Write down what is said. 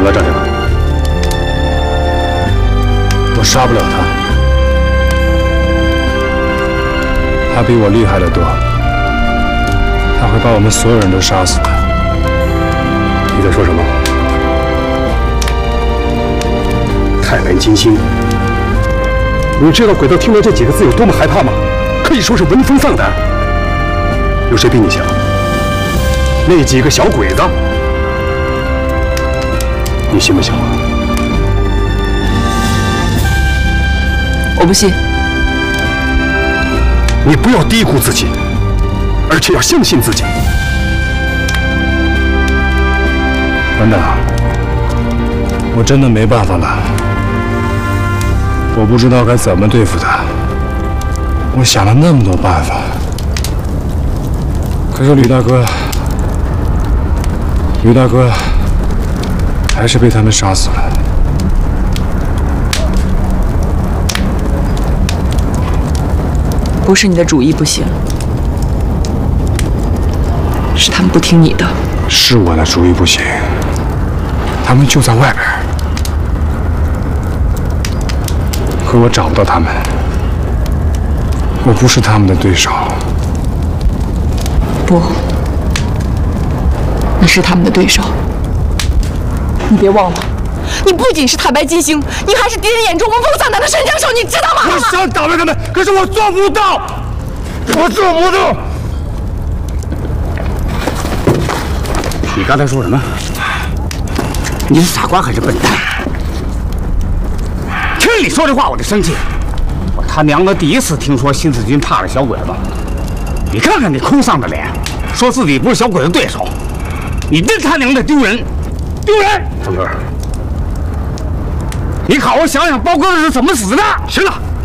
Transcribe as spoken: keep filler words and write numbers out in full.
不到赵天王， 我杀不了他，他比我厉害得多，他会把我们所有人都杀死的。 你在说什么？太白金星，你知道鬼道听到这几个字有多么害怕吗？可以说是闻风丧胆。有谁比你强？那几个小鬼子，你信不信我？ 我不信。 你不要低估自己，而且要相信自己。 班长，我真的没办法了，我不知道该怎么对付他。我想了那么多办法，可是吕大哥，吕大哥还是被他们杀死了。 不是你的主意不行，是他们不听你的。 是我的主意不行，他们就在外边，可我找不到他们，我不是他们的对手。 不，你是他们的对手。你别忘了，你不仅是太白金星，你还是敌人眼中闻风丧胆的神枪手，你知道吗？ 我想打败他们，可是我做不到，我做不到。 你刚才说什么？你是傻瓜还是笨蛋？听你说这话我就生气。我他娘的第一次听说新四军怕了小鬼子。你看看你空丧的脸，说自己不是小鬼子对手，你真他娘的丢人，丢人！峰哥，你好好想想包哥是怎么死的。行了。